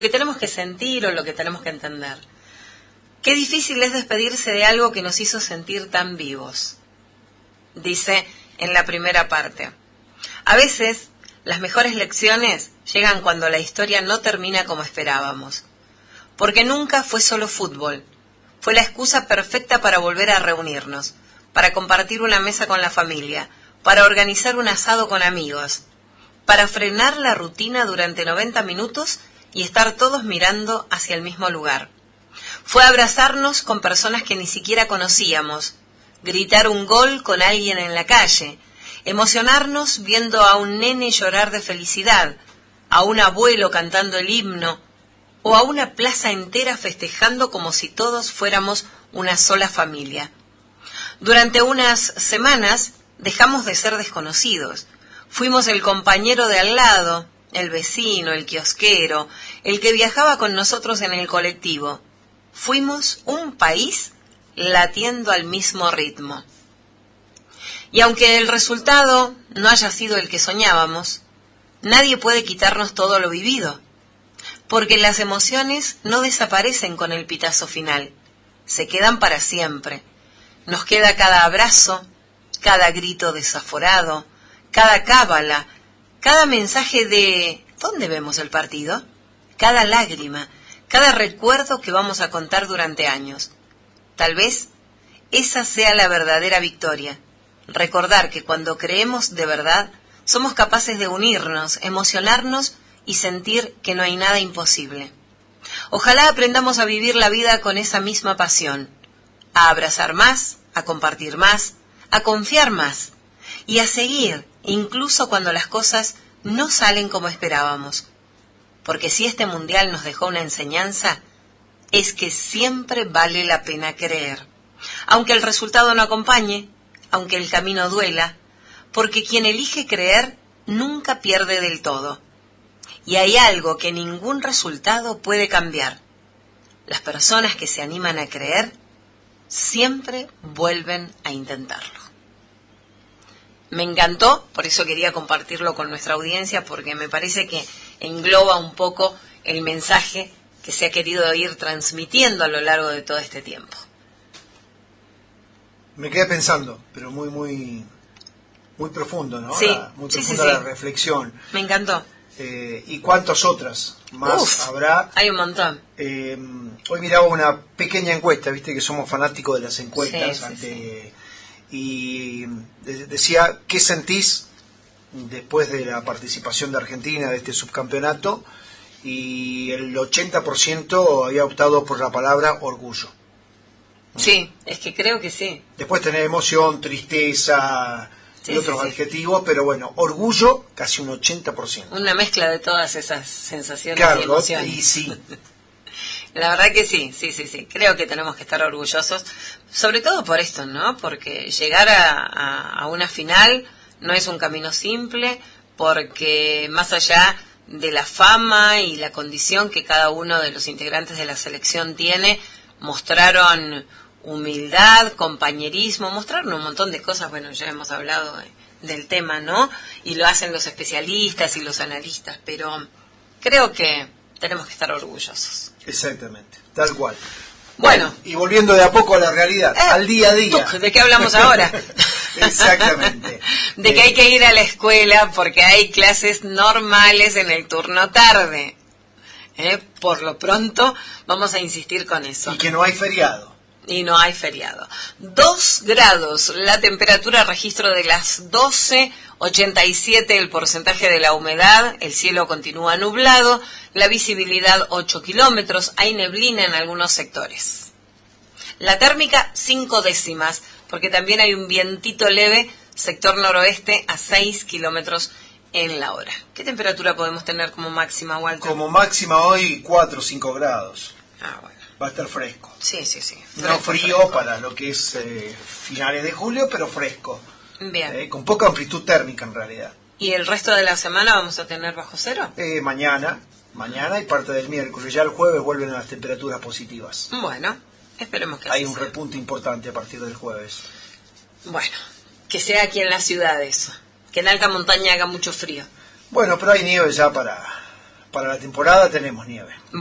que tenemos que sentir o lo que tenemos que entender. Qué difícil es despedirse de algo que nos hizo sentir tan vivos, dice en la primera parte. A veces, las mejores lecciones llegan cuando la historia no termina como esperábamos, porque nunca fue solo fútbol. Fue la excusa perfecta para volver a reunirnos, para compartir una mesa con la familia, para organizar un asado con amigos, para frenar la rutina durante 90 minutos y estar todos mirando hacia el mismo lugar. Fue abrazarnos con personas que ni siquiera conocíamos, gritar un gol con alguien en la calle, emocionarnos viendo a un nene llorar de felicidad, a un abuelo cantando el himno, o a una plaza entera festejando como si todos fuéramos una sola familia. Durante unas semanas dejamos de ser desconocidos. Fuimos el compañero de al lado, el vecino, el kiosquero, el que viajaba con nosotros en el colectivo. Fuimos un país latiendo al mismo ritmo. Y aunque el resultado no haya sido el que soñábamos, nadie puede quitarnos todo lo vivido, porque las emociones no desaparecen con el pitazo final, se quedan para siempre. Nos queda cada abrazo, cada grito desaforado, cada cábala, cada mensaje de ¿dónde vemos el partido?, cada lágrima, cada recuerdo que vamos a contar durante años. Tal vez esa sea la verdadera victoria, recordar que cuando creemos de verdad, somos capaces de unirnos, emocionarnos y sentir que no hay nada imposible. Ojalá aprendamos a vivir la vida con esa misma pasión, a abrazar más, a compartir más, a confiar más y a seguir, incluso cuando las cosas no salen como esperábamos. Porque si este mundial nos dejó una enseñanza, es que siempre vale la pena creer. Aunque el resultado no acompañe, aunque el camino duela, porque quien elige creer nunca pierde del todo. Y hay algo que ningún resultado puede cambiar. Las personas que se animan a creer siempre vuelven a intentarlo. Me encantó, por eso quería compartirlo con nuestra audiencia, porque me parece que engloba un poco el mensaje que se ha querido ir transmitiendo a lo largo de todo este tiempo. Me quedé pensando, pero muy profundo, ¿no? Sí, muy sí, profunda sí. La reflexión. Me encantó. ¿Y cuántas otras más habrá? Hay un montón. Hoy miraba una pequeña encuesta, viste que somos fanáticos de las encuestas, Sí. Y decía, ¿qué sentís después de la participación de Argentina de este subcampeonato? Y el 80% había optado por la palabra orgullo. Sí, es que creo que sí. Después tenés emoción, tristeza y otros adjetivos, pero bueno, orgullo casi un 80%. Una mezcla de todas esas sensaciones claro, y emociones. Y sí. La verdad que sí. Creo que tenemos que estar orgullosos, sobre todo por esto, ¿no? Porque llegar a una final no es un camino simple, porque más allá de la fama y la condición que cada uno de los integrantes de la selección tiene, mostraron humildad, compañerismo, mostraron un montón de cosas. Bueno, ya hemos hablado del tema, ¿no? Y lo hacen los especialistas y los analistas, pero creo que tenemos que estar orgullosos. Exactamente, tal cual. Bueno, y volviendo de a poco a la realidad, al día a día. ¿De qué hablamos ahora? Exactamente. De que hay que ir a la escuela porque hay clases normales en el turno tarde. Por lo pronto vamos a insistir con eso. Y que no hay feriado. Y no hay feriado. 2 grados, la temperatura, registro de las 12, 87 el porcentaje de la humedad, el cielo continúa nublado, la visibilidad 8 kilómetros, hay neblina en algunos sectores. La térmica 5 décimas, porque también hay un vientito leve, sector noroeste a 6 kilómetros en la hora. ¿Qué temperatura podemos tener como máxima, Walter? Como máxima hoy 4 o 5 grados. Bueno. Va a estar fresco. Sí. No frío para lo que es finales de julio, pero fresco. Bien. Con poca amplitud térmica en realidad. ¿Y el resto de la semana vamos a tener bajo cero? Mañana y parte del miércoles. Ya el jueves vuelven a las temperaturas positivas. Bueno, esperemos que así hay un sea. repunte importante a partir del jueves. Bueno, que sea aquí en la ciudad eso. Que en alta montaña haga mucho frío. Bueno, pero hay nieve ya para para la temporada tenemos nieve.